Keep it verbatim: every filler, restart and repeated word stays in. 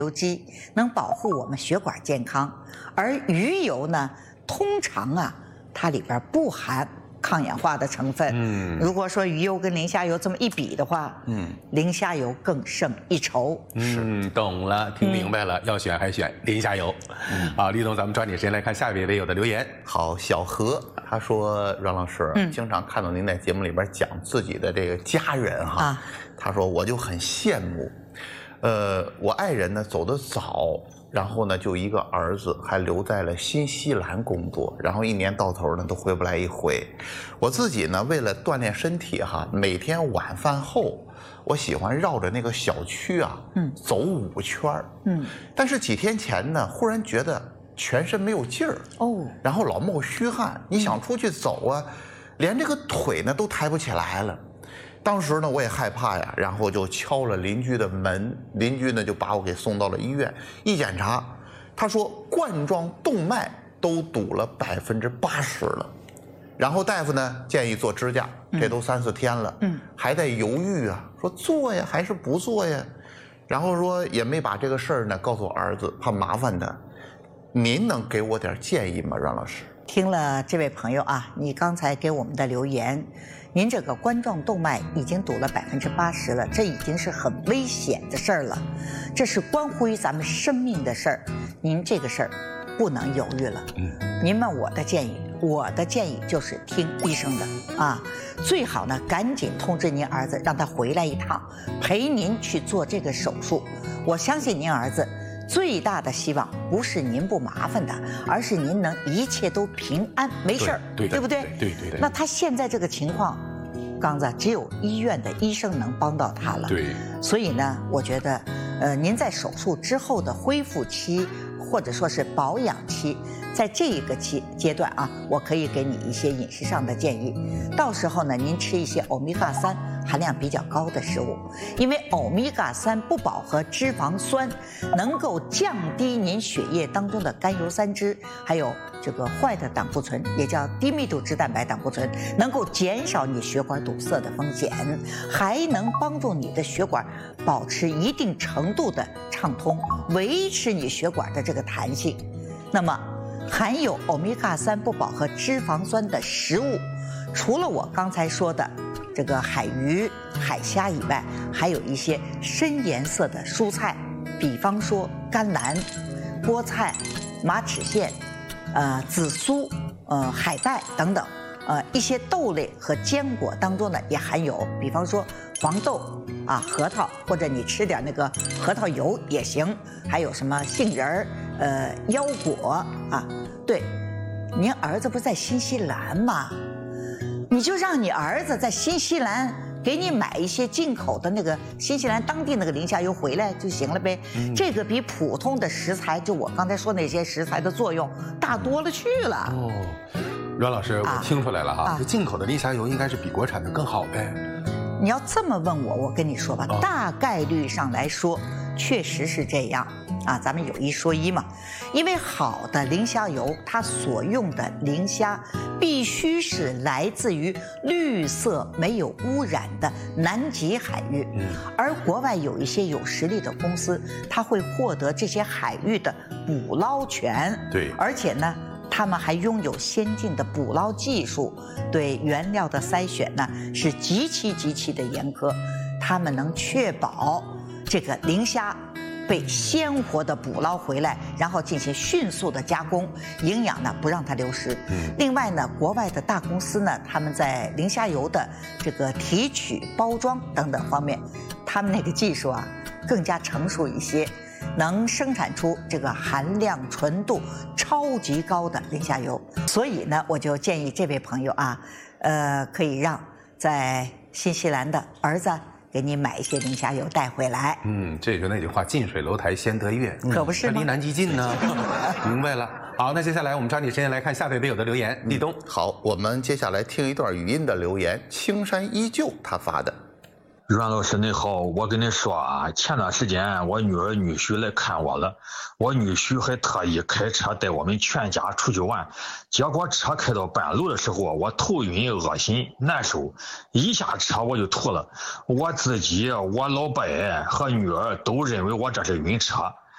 油基能保护我们血管健康，而鱼油呢，通常啊，它里边不含抗氧化的成分。嗯，如果说鱼油跟磷虾油这么一比的话，嗯，磷虾油更胜一筹。 嗯，懂了，听明白了，嗯、要选还选磷虾油。嗯，好，李总，咱们抓紧时间来看下一位微友的留言。 好，小何他说，阮老师，嗯，经常看到您在节目里边讲自己的这个家人哈，啊、他说我就很羡慕。呃，我爱人呢走得早，然后呢就一个儿子还留在了新西兰工作，然后一年到头呢都回不来一回。我自己呢为了锻炼身体哈，每天晚饭后我喜欢绕着那个小区啊，嗯，走五圈嗯，但是几天前呢忽然觉得全身没有劲儿哦，然后老冒虚汗，你想出去走啊，连这个腿呢都抬不起来了。当时呢，我也害怕呀，然后就敲了邻居的门，邻居呢就把我给送到了医院。一检查，他说冠状动脉都堵了百分之八十了，然后大夫呢建议做支架，这都三四天了，嗯，还在犹豫啊，说做呀还是不做呀，然后说也没把这个事儿呢告诉我儿子，怕麻烦他。您能给我点建议吗，阮老师？ 听了这位朋友啊，你刚才给我们的留言，您这个冠状动脉已经堵了百分之八十了，这已经是很危险的事儿了，这是关乎于咱们生命的事儿，您这个事儿不能犹豫了。嗯，您问我的建议，我的建议就是听医生的啊，最好呢赶紧通知您儿子，让他回来一趟，陪您去做这个手术。我相信您儿子最大的希望不是您不麻烦他，而是您能一切都平安没事儿， 对, 对, 对不对？ 对对对。 那他现在这个情况，刚子只有医院的医生能帮到他了。 对。 所以呢，我觉得，呃，您在手术之后的恢复期，或者说是保养期，在这一个期阶段啊，我可以给你一些饮食上的建议。到时候呢，您吃一些欧米伽三含量比较高的食物，因为欧米伽三不饱和脂肪酸能够降低您血液当中的甘油三酯，还有这个坏的胆固醇，也叫低密度脂蛋白胆固醇，能够减少你血管堵塞的风险，还能帮助你的血管保持一定程度的畅通，维持你血管的这个弹性。那么含有欧米伽三不饱和脂肪酸的食物，除了我刚才说的这个海鱼、海虾以外，还有一些深颜色的蔬菜，比方说甘蓝、菠菜、马齿苋、呃紫苏、呃海带等等。呃，一些豆类和坚果当中呢，也含有，比方说黄豆啊、核桃，或者你吃点那个核桃油也行。还有什么杏仁儿、呃腰果啊。对，您儿子不是在新西兰吗？你就让你儿子在新西兰给你买一些进口的那个新西兰当地那个磷虾油回来就行了呗。嗯、这个比普通的食材，就我刚才说那些食材的作用大多了去了。哦。 阮老师，我听出来了哈，啊、这进口的磷虾油应该是比国产的更好呗。 你要这么问我，我跟你说吧，哦、大概率上来说，确实是这样啊。咱们有一说一嘛，因为好的磷虾油，它所用的磷虾必须是来自于绿色没有污染的南极海域，嗯、而国外有一些有实力的公司，它会获得这些海域的捕捞权， 对， 而且呢。他们还拥有先进的捕捞技术，对原料的筛选呢是极其极其的严苛。他们能确保这个磷虾被鲜活的捕捞回来，然后进行迅速的加工，营养呢不让它流失。嗯、另外呢，国外的大公司呢，他们在磷虾油的这个提取、包装等等方面，他们那个技术啊更加成熟一些。能生产出这个含量纯度超级高的磷虾油，所以呢，我就建议这位朋友啊，呃，可以让在新西兰的儿子给你买一些磷虾油带回来。 嗯，这就那句话，近水楼台先得月， 可不是吗？ 离南极近呢。明白了。好，那接下来我们抓紧时间来看下位微友的留言。立冬， 好，我们接下来听一段语音的留言，青山依旧他发的。 阮老师你好，我跟你说啊，前段时间我女儿女婿来看我了，我女婿还特意开车带我们全家出去玩，结果车开到半路的时候，我头晕恶心难受，一下车我就吐了，我自己我老伯和女儿都认为我这是晕车，